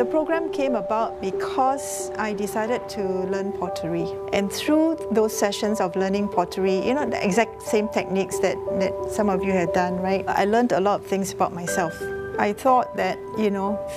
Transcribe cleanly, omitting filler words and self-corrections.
The program came about because I decided to learn pottery. And through those sessions of learning pottery, you know, the exact same techniques that some of you have done, right? I learned a lot of things about myself. I thought that, you know,